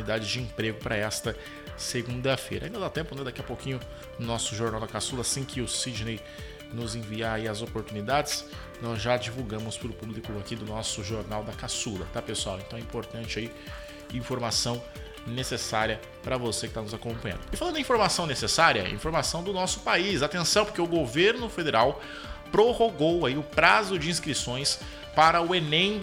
oportunidades de emprego para esta segunda-feira. Ainda dá tempo, né? Daqui a pouquinho no nosso Jornal da Caçula, assim que o Sidney nos enviar aí as oportunidades, nós já divulgamos para o público aqui do nosso Jornal da Caçula, tá, pessoal? Então é importante aí informação necessária para você que está nos acompanhando. E falando em informação necessária, informação do nosso país. Atenção, porque o governo federal prorrogou aí o prazo de inscrições para o Enem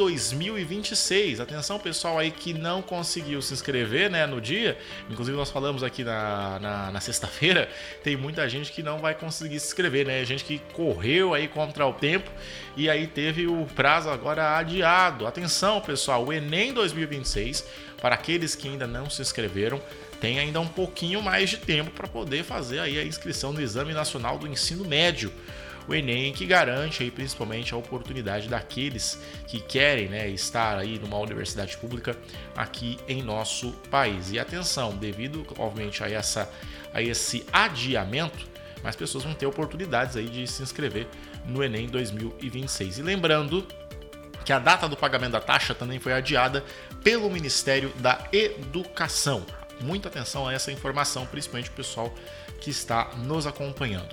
2026. Atenção, pessoal aí que não conseguiu se inscrever, né, no dia. Inclusive nós falamos aqui na sexta-feira, tem muita gente que não vai conseguir se inscrever, né? Gente que correu aí contra o tempo e aí teve o prazo agora adiado. Atenção, pessoal, o Enem 2026, para aqueles que ainda não se inscreveram, tem ainda um pouquinho mais de tempo para poder fazer aí a inscrição no Exame Nacional do Ensino Médio. O Enem, que garante aí principalmente a oportunidade daqueles que querem, né, estar aí numa universidade pública aqui em nosso país. E atenção, devido obviamente a esse adiamento, mais pessoas vão ter oportunidades aí de se inscrever no Enem 2026. E lembrando que a data do pagamento da taxa também foi adiada pelo Ministério da Educação. Muita atenção a essa informação, principalmente o pessoal que está nos acompanhando.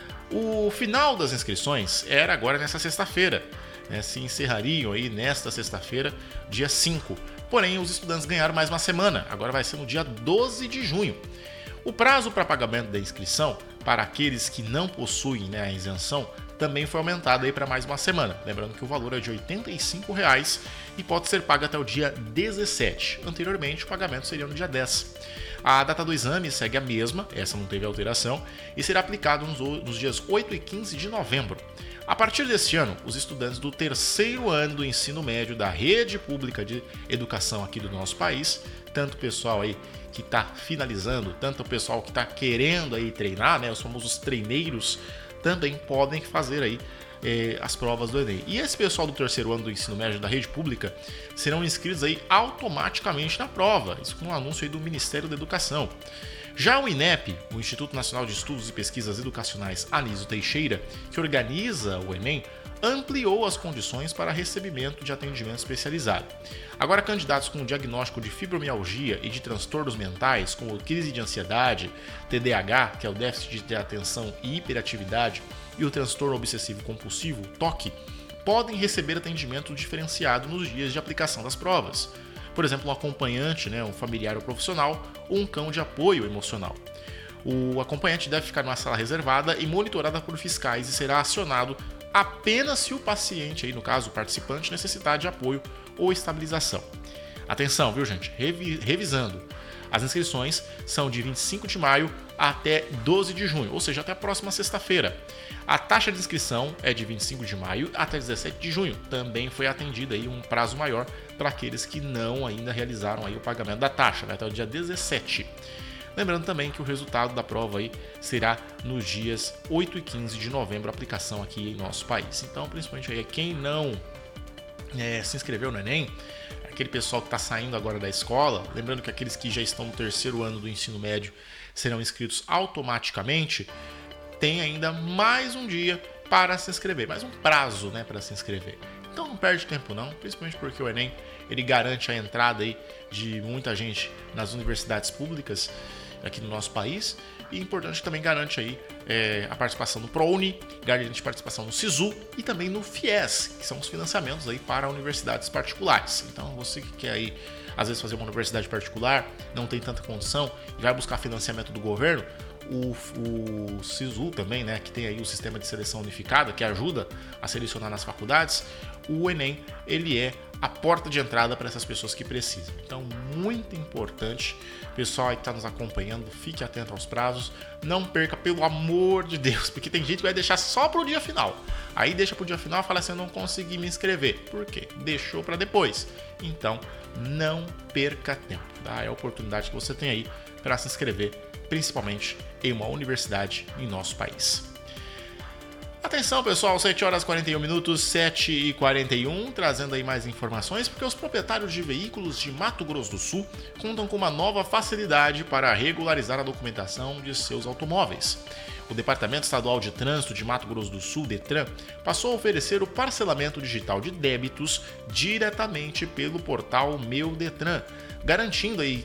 O final das inscrições era agora nessa sexta-feira, né? Se encerrariam aí nesta sexta-feira, dia 5. Porém, os estudantes ganharam mais uma semana, agora vai ser no dia 12 de junho. O prazo para pagamento da inscrição para aqueles que não possuem, né, a isenção também foi aumentado aí para mais uma semana. Lembrando que o valor é de R$ 85 e pode ser pago até o dia 17. Anteriormente, o pagamento seria no dia 10. A data do exame segue a mesma, essa não teve alteração, e será aplicado nos dias 8 e 15 de novembro. A partir deste ano, os estudantes do terceiro ano do ensino médio da rede pública de educação aqui do nosso país, tanto o pessoal aí que está finalizando, tanto o pessoal que está querendo aí treinar, né, os famosos treineiros, também podem fazer aí as provas do Enem. E esse pessoal do terceiro ano do ensino médio da rede pública serão inscritos aí automaticamente na prova, isso com um anúncio aí do Ministério da Educação. Já o INEP, o Instituto Nacional de Estudos e Pesquisas Educacionais Anísio Teixeira, que organiza o Enem, ampliou as condições para recebimento de atendimento especializado. Agora, candidatos com diagnóstico de fibromialgia e de transtornos mentais, como crise de ansiedade, TDAH, que é o déficit de atenção e hiperatividade, e o transtorno obsessivo-compulsivo, TOC, podem receber atendimento diferenciado nos dias de aplicação das provas. Por exemplo, um acompanhante, né, um familiar ou profissional, ou um cão de apoio emocional. O acompanhante deve ficar numa sala reservada e monitorada por fiscais e será acionado apenas se o paciente, aí no caso o participante, necessitar de apoio ou estabilização. Atenção, viu, gente? Revisando. As inscrições são de 25 de maio até 12 de junho, ou seja, até a próxima sexta-feira. A taxa de inscrição é de 25 de maio até 17 de junho. Também foi atendido aí um prazo maior para aqueles que não ainda realizaram aí o pagamento da taxa, né, até o dia 17. Lembrando também que o resultado da prova aí será nos dias 8 e 15 de novembro, a aplicação aqui em nosso país. Então, principalmente aí, quem não se inscreveu no Enem, aquele pessoal que está saindo agora da escola, lembrando que aqueles que já estão no terceiro ano do ensino médio serão inscritos automaticamente, tem ainda mais um dia para se inscrever, mais um prazo, né, para se inscrever. Então não perde tempo não, principalmente porque o Enem ele garante a entrada aí de muita gente nas universidades públicas aqui no nosso país, e importante também garante aí a participação no ProUni, garante participação no SISU e também no FIES, que são os financiamentos aí para universidades particulares. Então você que quer aí às vezes fazer uma universidade particular, não tem tanta condição e vai buscar financiamento do governo, o SISU também, né, que tem aí o sistema de seleção unificada, que ajuda a selecionar nas faculdades, o Enem ele é a porta de entrada para essas pessoas que precisam. Então, muito importante, pessoal aí que está nos acompanhando, fique atento aos prazos, não perca, pelo amor de Deus, porque tem gente que vai deixar só para o dia final. Aí deixa para o dia final e fala assim, eu não consegui me inscrever. Por quê? Deixou para depois. Então, não perca tempo, tá? É a oportunidade que você tem aí para se inscrever, principalmente em uma universidade em nosso país. Atenção, pessoal, 7 horas e 41 minutos, 7h41, trazendo aí mais informações, porque os proprietários de veículos de Mato Grosso do Sul contam com uma nova facilidade para regularizar a documentação de seus automóveis. O Departamento Estadual de Trânsito de Mato Grosso do Sul, DETRAN, passou a oferecer o parcelamento digital de débitos diretamente pelo portal Meu Detran, garantindo aí